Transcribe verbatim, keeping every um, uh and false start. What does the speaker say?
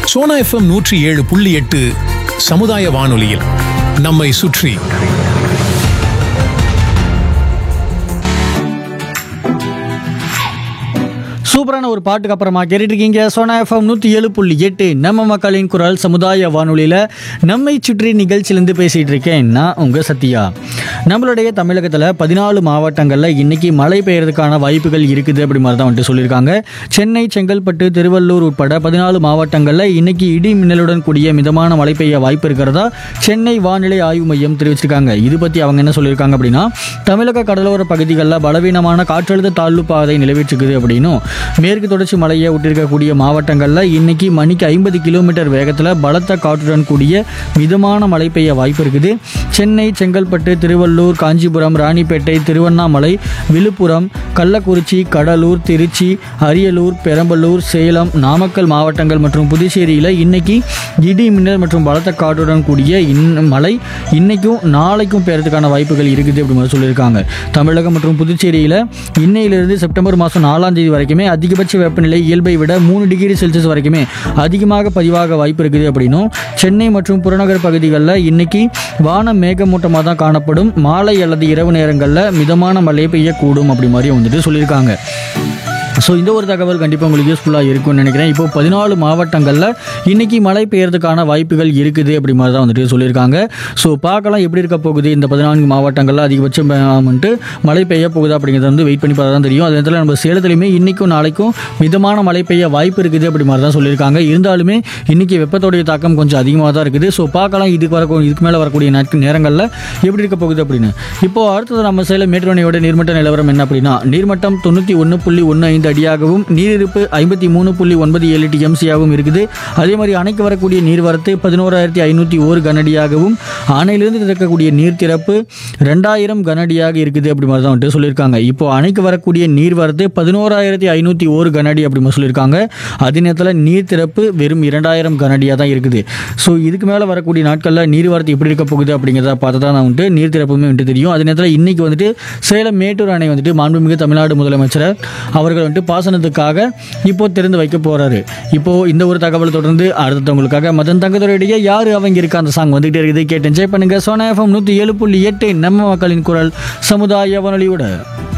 Sona FM நூற்றி ஏழு புள்ளி எட்டு சமுதாய வானொலியில் நம்மை சுற்றி. சூப்பரான ஒரு பாட்டுக்கு அப்புறமா கேட்டுட்டு இருக்கீங்க சோனா எஃப்எம் நூற்றி ஏழு புள்ளி எட்டு நம்ம மக்களின் குரல் சமுதாய வானொலியில் நம்மை சுற்றி நிகழ்ச்சியிலேருந்து பேசிகிட்டு இருக்கேன் நான் உங்கள் சத்யா. நம்மளுடைய தமிழகத்தில் பதினாலு மாவட்டங்களில் இன்றைக்கி மழை பெய்யறதுக்கான வாய்ப்புகள் இருக்குது அப்படி மாதிரி தான் வந்துட்டு சொல்லியிருக்காங்க. சென்னை, செங்கல்பட்டு, திருவள்ளூர் உட்பட பதினாலு மாவட்டங்களில் இன்றைக்கி இடி மின்னலுடன் கூடிய மிதமான மழை பெய்ய வாய்ப்பு இருக்கிறதா சென்னை வானிலை ஆய்வு மையம் தெரிவிச்சிருக்காங்க. இது பற்றி அவங்க என்ன சொல்லியிருக்காங்க அப்படின்னா, தமிழக கடலோர பகுதிகளில் பலவீனமான காற்றழுத்த தாழ்வு பாதை நிலவிட்டிருக்குது அப்படின்னும், மேற்கு தொடர்ச்சி மலையை விட்டிருக்கக்கூடிய மாவட்டங்களில் இன்னைக்கு மணிக்கு ஐம்பது கிலோமீட்டர் வேகத்தில் பலத்த காற்றுடன் கூடிய மிதமான மழை பெய்ய வாய்ப்பு இருக்குது. சென்னை, செங்கல்பட்டு, திருவள்ளூர், காஞ்சிபுரம், ராணிப்பேட்டை, திருவண்ணாமலை, விழுப்புரம், கள்ளக்குறிச்சி, கடலூர், திருச்சி, அரியலூர், பெரம்பலூர், சேலம், நாமக்கல் மாவட்டங்கள் மற்றும் புதுச்சேரியில் இன்னைக்கு இடி மின்னல் மற்றும் பலத்த காற்றுடன் கூடிய இன் மழை இன்னைக்கும் நாளைக்கும் பெய்யறதுக்கான வாய்ப்புகள் இருக்குது அப்படி மாதிரி சொல்லியிருக்காங்க. தமிழகம் மற்றும் புதுச்சேரியில் இன்னையிலிருந்து செப்டம்பர் மாதம் நாலாம் தேதி வரைக்குமே அதிகபட்ச வெப்பநிலை இயல்பை விட மூணு டிகிரி செல்சியஸ் வரைக்குமே அதிகமாக பதிவாக வாய்ப்பு இருக்குது அப்படின்னும், சென்னை மற்றும் புறநகர் பகுதிகளில் இன்னைக்கு வானம் மேகமூட்டமாக தான் காணப்படும், மாலை அல்லது இரவு நேரங்களில் மிதமான மழை பெய்யக்கூடும் அப்படி மாதிரி வந்துட்டு சொல்லியிருக்காங்க. ஸோ இந்த ஒரு தகவல் கண்டிப்பாக உங்களுக்கு யூஸ்ஃபுல்லாக இருக்கும்னு நினைக்கிறேன். இப்போ பதினாலு மாவட்டங்களில் இன்றைக்கி மழை பெய்யறதுக்கான வாய்ப்புகள் இருக்குது அப்படி மாதிரி தான் வந்துட்டு சொல்லியிருக்காங்க. ஸோ பார்க்கலாம் எப்படி இருக்க போகுது. இந்த பதினான்கு மாவட்டங்களில் அதிகபட்சம் வந்துட்டு மழை பெய்ய போகுது அப்படிங்கிறது வந்து வெயிட் பண்ணி பார்த்தா தான் தெரியும். அதே நேரத்தில் நம்ம சேலத்துலையுமே இன்றைக்கும் நாளைக்கும் மிதமான மழை பெய்ய வாய்ப்பு இருக்குது அப்படி மாதிரி தான் சொல்லியிருக்காங்க. இருந்தாலுமே இன்றைக்கி வெப்பத்தோடைய தாக்கம் கொஞ்சம் அதிகமாக தான் இருக்குது. ஸோ பார்க்கலாம் இதுக்கு வர இதுக்கு மேலே வரக்கூடிய நாட்கள் நேரங்களில் எப்படி இருக்க போகுது அப்படின்னு. இப்போது அடுத்தது நம்ம சேலம் மேட்டூர் நீர்மட்ட நிலவரம் என்ன அப்படின்னா, நீர்மட்டம் தொண்ணூற்றி ஒன்று புள்ளி ஒன்று ஐந்து அடியாகவும் நீரிருப்பு ஐம்பத்தி மூணு புள்ளி ஒன்பது ஏழு டிஎம்சியாகவும் இருக்குது. அதே மாதிரி அணைக்கு வரக்கூடிய நீர்வரத்து பதினோராயிரத்தி ஐநூற்றி ஒரு கனடியாகவும் அணையிலிருந்து திறக்கக்கூடிய நீர் திறப்பு ரெண்டாயிரம் கனடியாக இருக்குது அப்படி மாதிரி தான் வந்துட்டு சொல்லியிருக்காங்க. இப்போ அணைக்கு வரக்கூடிய நீர்வரத்து பதினோராயிரத்தி ஐநூற்றி ஒரு கனடி அப்படி மாதிரி சொல்லியிருக்காங்க. அதே நேரத்தில் நீர் திறப்பு வெறும் இரண்டாயிரம் கனடியாக தான் இருக்குது. ஸோ இதுக்கு மேலே வரக்கூடிய நாட்களில் நீர்வரத்து எப்படி இருக்க போகுது அப்படிங்கிறத பார்த்து தான் வந்துட்டு நீர் திறப்புமே வந்துட்டு தெரியும். அதே நேரத்தில் இன்னைக்கு வந்துட்டு சேலம் மேட்டூர் அணை வந்துட்டு மாண்புமிகு தமிழ்நாடு முதலமைச்சர் அவர்கள் வந்துட்டு பாசனத்துக்காக இப்போ திறந்து வைக்க போறாரு. இப்போ இந்த ஒரு தகவல் தொடர்ந்து அடுத்தவங்களுக்காக மதன் தங்கத்துறையுடைய யாரு அவங்க இருக்க அந்த சாங் வந்துகிட்டே இருக்குது. கேட்டு என்ஜாய் பண்ணுங்க. சோனா எஃப்எம் நூற்றி ஏழு புள்ளி எட்டு நம்ம மக்களின் குரல் சமுதாய வானொலியோட.